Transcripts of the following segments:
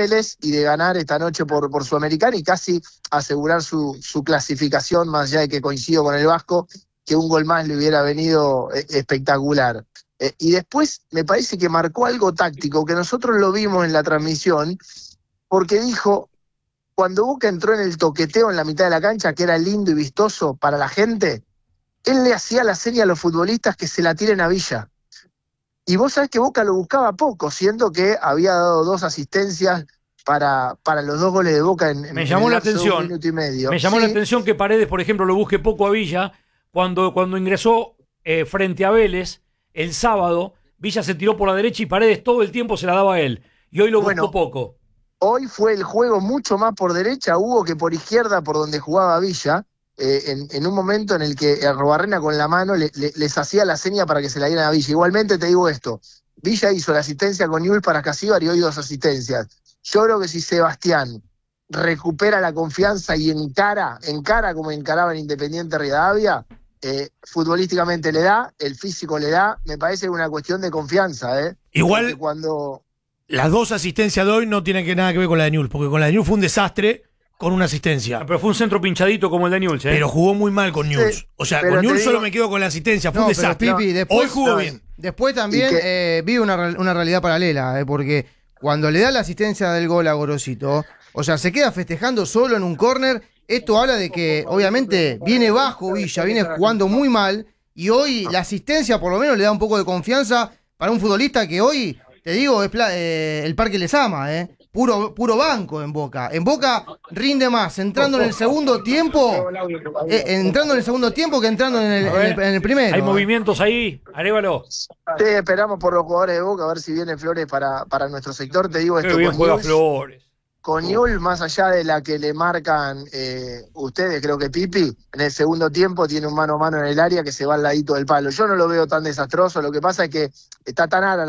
Vélez y de ganar esta noche por Sudamericana y casi asegurar su clasificación, más allá de que coincido con el Vasco, que un gol más le hubiera venido espectacular. Y después me parece que marcó algo táctico, que nosotros lo vimos en la transmisión, porque dijo, cuando Boca entró en el toqueteo en la mitad de la cancha, que era lindo y vistoso para la gente, él le hacía la seña a los futbolistas que se la tiren a Villa. Y vos sabés que Boca lo buscaba poco, siendo que había dado 2 asistencias para los 2 goles de Boca en me llamó la atención, 1 minuto y medio. Me llamó la atención que Paredes, por ejemplo, lo busque poco a Villa. Cuando ingresó frente a Vélez el sábado, Villa se tiró por la derecha y Paredes todo el tiempo se la daba a él. Y hoy lo buscó poco. Hoy fue el juego mucho más por derecha, Hugo, que por izquierda, por donde jugaba Villa. En un momento en el que Arrobarrena con la mano les hacía la seña para que se la dieran a Villa. Igualmente te digo esto, Villa hizo la asistencia con Newell's para Casíbar y hoy 2 asistencias. Yo creo que si Sebastián recupera la confianza y encara como encaraba en Independiente Rivadavia, futbolísticamente le da, el físico le da, me parece una cuestión de confianza. Igual porque cuando las 2 asistencias de hoy no tienen nada que ver con la de Newell's, porque con la de Newell's fue un desastre con una asistencia. Pero fue un centro pinchadito como el de Newell's, Pero jugó muy mal con Newell's. Sí, o sea, con Newell's solo me quedo con la asistencia, fue un desastre. Pipi, después, hoy jugó bien. Después también vi una realidad paralela, porque cuando le da la asistencia del gol a Gorosito, o sea, se queda festejando solo en un córner. Esto habla de que, obviamente, viene bajo Villa, viene jugando muy mal, y hoy la asistencia por lo menos le da un poco de confianza para un futbolista que hoy, te digo, es el Parque Lezama, puro banco en Boca. En Boca rinde más entrando en el segundo tiempo, que entrando en el primero. Hay movimientos ahí, Arévalo. Sí, esperamos por los jugadores de Boca a ver si viene Flores para nuestro sector. Te digo esto, Qué bien juega Flores. Con Newell's, más allá de la que le marcan ustedes, creo que Pipi, en el segundo tiempo tiene un mano a mano en el área que se va al ladito del palo. Yo no lo veo tan desastroso, lo que pasa es que está tan alta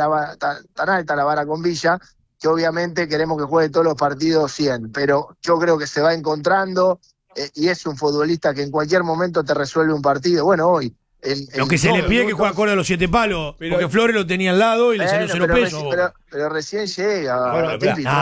la vara con Villa, que obviamente queremos que juegue todos los partidos 100, pero yo creo que se va encontrando y es un futbolista que en cualquier momento te resuelve un partido. Bueno, hoy lo que se le pide es que juegue acorde a los 7 palos, porque Flores lo tenía al lado y le salió 0 pesos. Pero recién llega.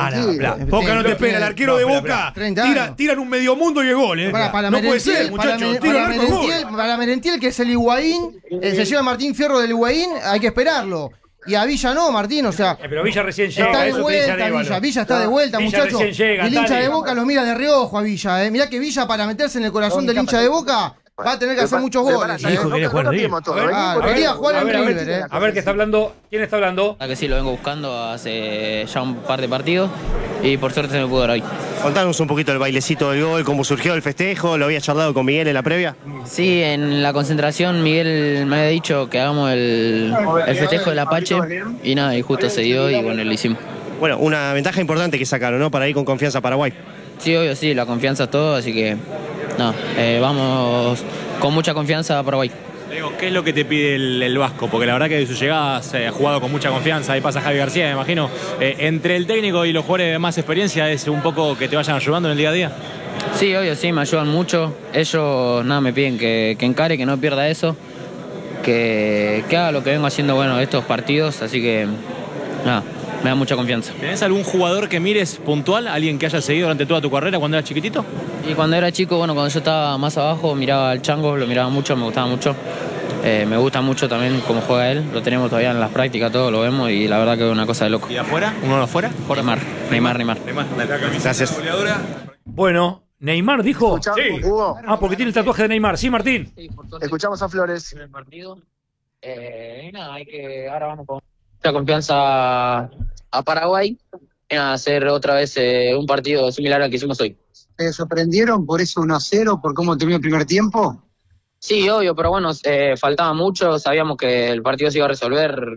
Boca no te espera, el arquero de Boca tiran un medio mundo y es gol. No puede ser, muchachos. Para Merentiel, que es el Higuaín, se lleva Martín Fierro del Higuaín, hay que esperarlo. Y a Villa no, Martín, o sea. Pero Villa recién llega. Está de vuelta, Villa está de vuelta, muchachos. El hincha de Boca lo mira de reojo a Villa, Mirá que Villa, para meterse en el corazón del hincha de Boca, va a tener que hacer muchos goles. Dijo que quería jugar en River. Quería jugar en River, A ver, ¿qué está hablando? ¿Quién está hablando? Que sí, lo vengo buscando hace ya un par de partidos y por suerte se me pudo dar hoy. Contanos un poquito el bailecito del gol, cómo surgió el festejo, ¿lo había charlado con Miguel en la previa? Sí, en la concentración Miguel me había dicho que hagamos el festejo del Apache y nada, y justo se dio y bueno, lo hicimos. Bueno, una ventaja importante que sacaron, ¿no? Para ir con confianza a Paraguay. Sí, obvio, sí, la confianza es todo, así que no, vamos con mucha confianza a Paraguay. Diego, ¿qué es lo que te pide el Vasco? Porque la verdad que de su llegada se ha jugado con mucha confianza. Ahí pasa Javi García, me imagino. Entre el técnico y los jugadores de más experiencia, ¿es un poco que te vayan ayudando en el día a día? Sí, obvio, sí, me ayudan mucho. Ellos nada me piden que encare, que no pierda eso, que haga lo que vengo haciendo estos partidos, así que nada, me da mucha confianza. ¿Tenés algún jugador que mires puntual? ¿Alguien que hayas seguido durante toda tu carrera cuando eras chiquitito? Y cuando era chico, cuando yo estaba más abajo, miraba al Chango, lo miraba mucho, me gustaba mucho. Me gusta mucho también cómo juega él, lo tenemos todavía en las prácticas, todo lo vemos y la verdad que es una cosa de loco. ¿Y afuera? ¿Uno de afuera? Neymar. Gracias. Bueno, ¿Neymar dijo? Sí. Hugo. Porque tiene el tatuaje de Neymar. Sí, Martín. Sí, Escuchamos a Flores. El partido. Nada, ahora vamos con mucha confianza a Paraguay en hacer otra vez un partido similar al que hicimos hoy. ¿Te sorprendieron por eso 1-0, por cómo terminó el primer tiempo? Sí, obvio, pero bueno, faltaba mucho, sabíamos que el partido se iba a resolver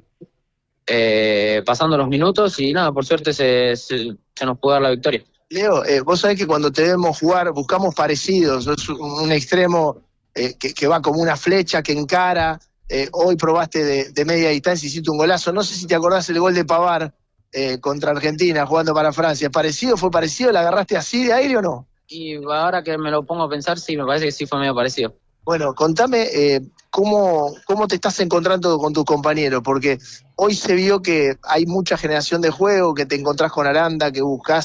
pasando los minutos y nada, por suerte se nos pudo dar la victoria. Leo, vos sabés que cuando te vemos jugar buscamos parecidos, sos un extremo que va como una flecha, que encara, hoy probaste de media distancia, hiciste un golazo, no sé si te acordás el gol de Pavard contra Argentina jugando para Francia, ¿fue parecido? ¿La agarraste así de aire o no? Y ahora que me lo pongo a pensar, sí, me parece que sí fue medio parecido. Bueno, contame cómo te estás encontrando con tus compañeros, porque hoy se vio que hay mucha generación de juego, que te encontrás con Aranda, que buscás